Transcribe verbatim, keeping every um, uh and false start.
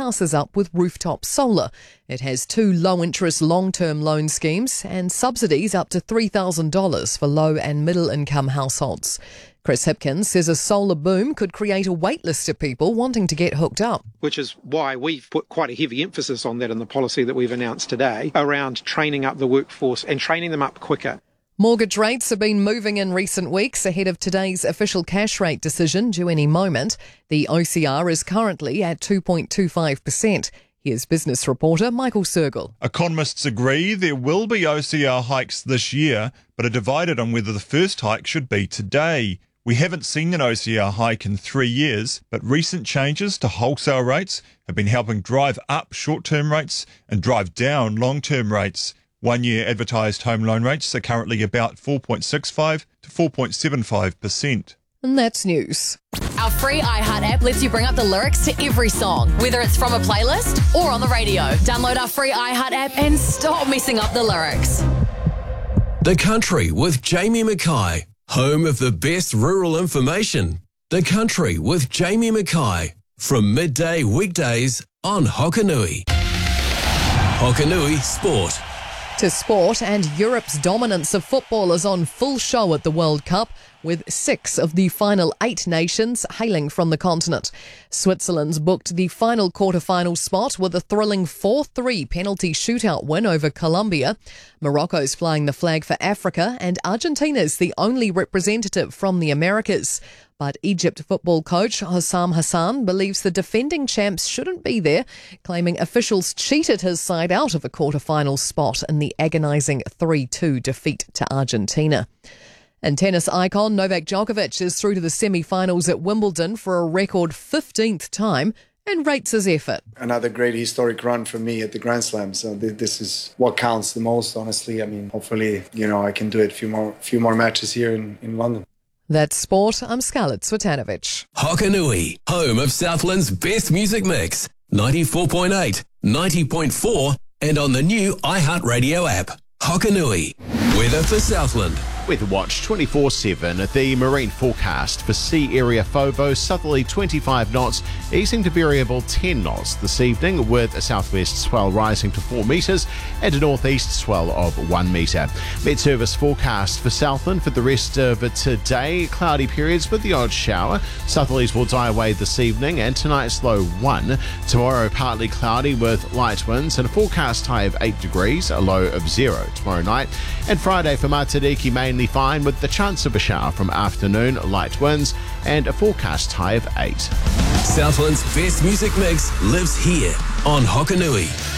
houses up with rooftop solar. It has two low-interest long-term loan schemes and subsidies up to three thousand dollars for low and middle-income households. Chris Hipkins says a solar boom could create a wait list of people wanting to get hooked up. Which is why we've put quite a heavy emphasis on that in the policy that we've announced today around training up the workforce and training them up quicker. Mortgage rates have been moving in recent weeks ahead of today's official cash rate decision due any moment. The O C R is currently at two point two five percent. Here's business reporter Michael Sergel. Economists agree there will be O C R hikes this year, but are divided on whether the first hike should be today. We haven't seen an O C R hike in three years, but recent changes to wholesale rates have been helping drive up short-term rates and drive down long-term rates. One-year advertised home loan rates are currently about four point six five to four point seven five percent. And that's news. Our free iHeart app lets you bring up the lyrics to every song, whether it's from a playlist or on the radio. Download our free iHeart app and stop messing up the lyrics. The Country with Jamie Mackay, home of the best rural information. The Country with Jamie Mackay, from midday weekdays on Hokanui. Hokanui Sport. To sport, and Europe's dominance of football is on full show at the World Cup, with six of the final eight nations hailing from the continent. Switzerland's booked the final quarter-final spot with a thrilling four three penalty shootout win over Colombia. Morocco's flying the flag for Africa, and Argentina's the only representative from the Americas. But Egypt football coach Hossam Hassan believes the defending champs shouldn't be there, claiming officials cheated his side out of a quarter-final spot in the agonising three two defeat to Argentina. And tennis icon Novak Djokovic is through to the semi-finals at Wimbledon for a record fifteenth time and rates his effort. Another great historic run for me at the Grand Slam. So th- this is what counts the most, honestly. I mean, hopefully, you know, I can do it a few more, few more matches here in, in London. That's sport. I'm Scarlett Swetanovic. Hokanui, home of Southland's best music mix. ninety-four point eight, ninety point four, and on the new iHeartRadio app. Hokanui, weather for Southland. Weather Watch twenty-four seven. The marine forecast for sea area Fovo, southerly twenty-five knots, easing to variable ten knots this evening, with a southwest swell rising to four metres and a northeast swell of one metre. Met Service forecast for Southland for the rest of today. Cloudy periods with the odd shower. Southerlies will die away this evening, and tonight's low one. Tomorrow partly cloudy with light winds and a forecast high of eight degrees, a low of zero tomorrow night. And Friday for Matariki, mainly fine with the chance of a shower from afternoon, light winds, and a forecast high of eight. Southland's best music mix lives here on Hokanui.